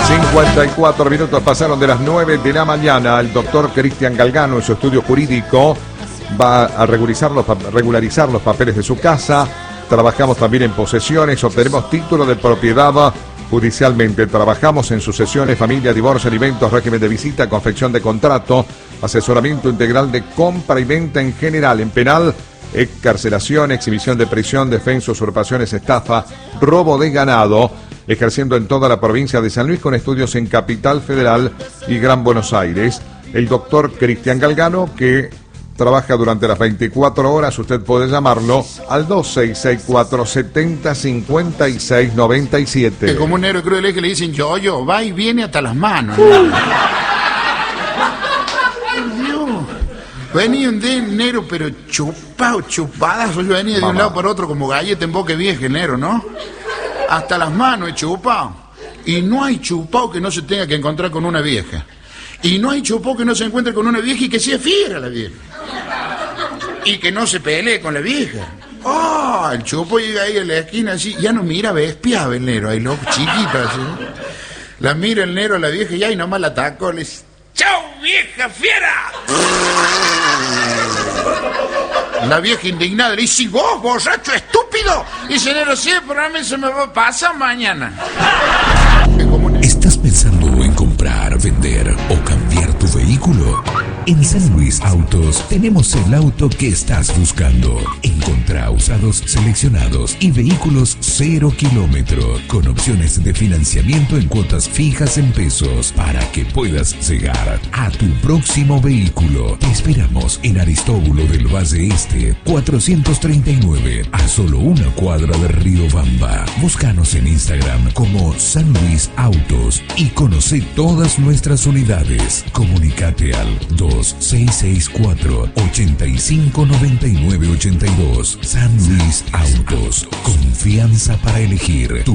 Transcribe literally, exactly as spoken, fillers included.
cincuenta y cuatro minutos pasaron de las nueve de la mañana. El doctor Cristian Galgano, en su estudio jurídico, va a regularizar los, regularizar los papeles de su casa. Trabajamos también en posesiones, obtenemos título de propiedad judicialmente. Trabajamos en sucesiones, familia, divorcio, alimentos, régimen de visita, confección de contrato, asesoramiento integral de compra y venta en general, en penal, excarcelación, exhibición de prisión, defensa, usurpaciones, estafa, robo de ganado, ejerciendo en toda la provincia de San Luis con estudios en Capital Federal y Gran Buenos Aires. El doctor Cristian Galgano, que trabaja durante las veinticuatro horas. Usted puede llamarlo al dos seis seis cuatro, setenta, cincuenta y seis, noventa y siete. Es como un negro cruel que le dicen yo, yo, va y viene hasta las manos, ¿no? Venía un de negro, pero chupado, chupadas. Yo venía de Mamá. un lado para otro como galleta en boca vieja, negro, ¿no? Hasta las manos he chupado. Y no hay chupado que no se tenga que encontrar con una vieja. Y no hay chupado que no se encuentre con una vieja y que sea fiera la vieja. Y que no se pelee con la vieja. Oh, el chupo llega ahí en la esquina así, ya no mira, ve, espiaba el negro, ahí loco, chiquita así. La mira el negro a la vieja y ahí nomás la atacó, le dice, ¡chau, vieja fiera! La vieja indignada le dice, vos, borracho estúpido. Y dice, negro, sí, pero a mí se me va a pasar mañana. ¿Estás pensando en comprar, vender o cambiar tu vehículo? En San Luis Autos tenemos el auto que estás buscando. Encontrá usados seleccionados y vehículos cero kilómetros con opciones de financiamiento en cuotas fijas en pesos para que puedas llegar a tu próximo vehículo. Te esperamos en Aristóbulo del Valle Este, cuatrocientos treinta y nueve, a solo una cuadra de Río Bamba. Búscanos en Instagram como San Luis Autos y conoce todas nuestras unidades. Comunicate al dos seis seis cuatro, ocho cinco nueve nueve ocho dos. San Luis Autos. Confianza para elegir tu